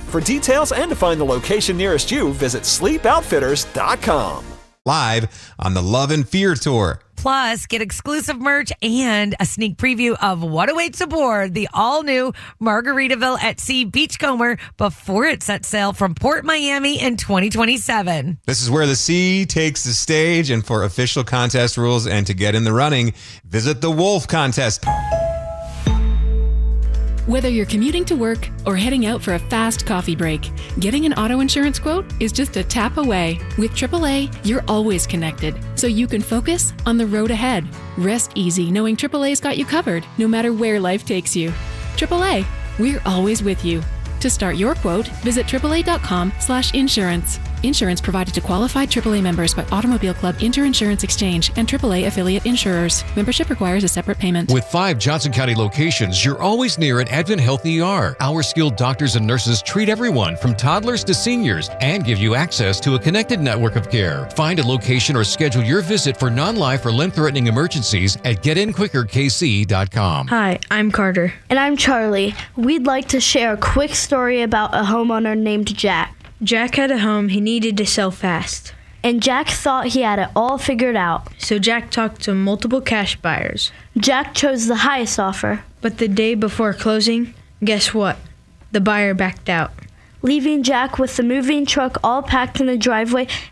For details and to find the location nearest you, visit sleepoutfitters.com. Live on the Love and Fear Tour. Plus, get exclusive merch and a sneak preview of what awaits aboard the all-new Margaritaville at Sea Beachcomber before it sets sail from Port Miami in 2027. This is where the sea takes the stage, and for official contest rules and to get in the running, visit the Wolf Contest. Whether you're commuting to work or heading out for a fast coffee break, getting an auto insurance quote is just a tap away. With AAA, you're always connected, so you can focus on the road ahead. Rest easy knowing AAA's got you covered, no matter where life takes you. AAA, we're always with you. To start your quote, visit AAA.com/insurance. Insurance provided to qualified AAA members by Automobile Club Inter-Insurance Exchange and AAA affiliate insurers. Membership requires a separate payment. With 5 Johnson County locations, you're always near an Advent Health ER. Our skilled doctors and nurses treat everyone from toddlers to seniors and give you access to a connected network of care. Find a location or schedule your visit for non-life or limb-threatening emergencies at GetInQuickerKC.com. Hi, I'm Carter. And I'm Charlie. We'd like to share a quick story about a homeowner named Jack. Jack had a home he needed to sell fast. And Jack thought he had it all figured out. So Jack talked to multiple cash buyers. Jack chose the highest offer. But the day before closing, guess what? The buyer backed out. Leaving Jack with the moving truck all packed in the driveway